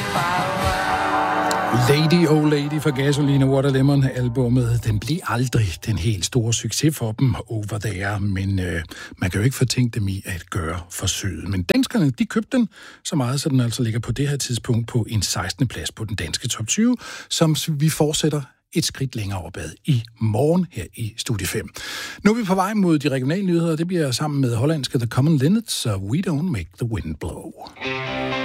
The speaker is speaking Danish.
Lady Oh Lady fra Gasoline Water Lemon albummet. Den blev aldrig den helt store succes for dem over there, men man kan jo ikke fortænke dem i at gøre forsøget. Men danskerne, de købte den så meget, så den altså ligger på det her tidspunkt på en 16. plads på den danske top 20, som vi fortsætter et skridt længere opad i morgen her i Studie 5. Nu er vi på vej mod de regionale nyheder, det bliver sammen med hollandske The Common Linnets og We Don't Make the Wind Blow.